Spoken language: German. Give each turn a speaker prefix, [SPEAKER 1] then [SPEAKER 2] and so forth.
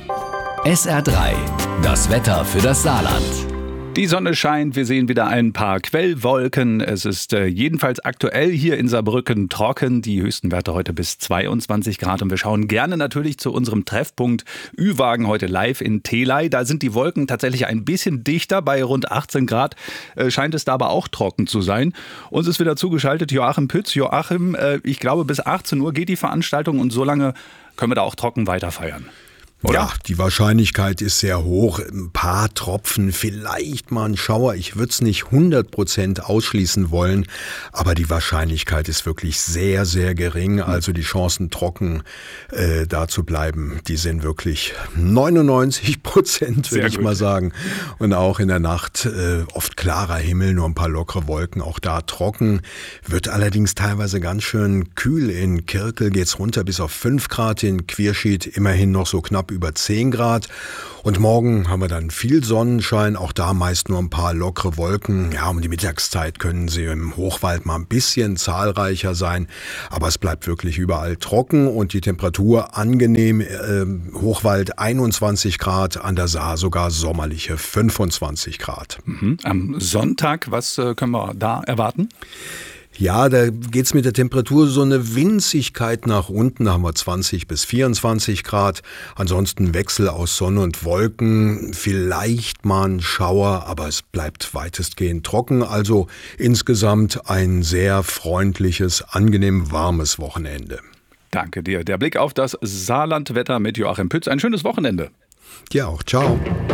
[SPEAKER 1] SR3, das Wetter für das Saarland.
[SPEAKER 2] Die Sonne scheint, wir sehen wieder ein paar Quellwolken. Es ist jedenfalls aktuell hier in Saarbrücken trocken. Die höchsten Werte heute bis 22 Grad. Und wir schauen gerne natürlich zu unserem Treffpunkt Ü-Wagen heute live in Theley. Da sind die Wolken tatsächlich ein bisschen dichter. Bei rund 18 Grad scheint es da aber auch trocken zu sein. Uns ist wieder zugeschaltet Joachim Pütz. Joachim, ich glaube bis 18 Uhr geht die Veranstaltung und so lange können wir da auch trocken weiter feiern. Oder?
[SPEAKER 3] Ja, die Wahrscheinlichkeit ist sehr hoch. Ein paar Tropfen, vielleicht mal ein Schauer. Ich würde es nicht 100% ausschließen wollen, aber die Wahrscheinlichkeit ist wirklich sehr, sehr gering. Also die Chancen, trocken da zu bleiben, die sind wirklich 99%, würde ich mal sagen. Und auch in der Nacht oft klarer Himmel, nur ein paar lockere Wolken, auch da trocken. Wird allerdings teilweise ganz schön kühl. In Kirkel geht's runter bis auf 5 Grad, in Quierschied immerhin noch so knapp über 10 Grad. Und morgen haben wir dann viel Sonnenschein, auch da meist nur ein paar lockere Wolken. Ja, um die Mittagszeit können sie im Hochwald mal ein bisschen zahlreicher sein, aber es bleibt wirklich überall trocken und die Temperatur angenehm. Hochwald 21 Grad, an der Saar sogar sommerliche 25 Grad.
[SPEAKER 2] Am Sonntag, was können wir da erwarten?
[SPEAKER 3] Ja, da geht's mit der Temperatur so eine Winzigkeit nach unten. Da haben wir 20 bis 24 Grad. Ansonsten Wechsel aus Sonne und Wolken. Vielleicht mal ein Schauer, aber es bleibt weitestgehend trocken. Also insgesamt ein sehr freundliches, angenehm warmes Wochenende.
[SPEAKER 2] Danke dir. Der Blick auf das Saarlandwetter mit Joachim Pütz. Ein schönes Wochenende.
[SPEAKER 3] Ja, auch. Ciao.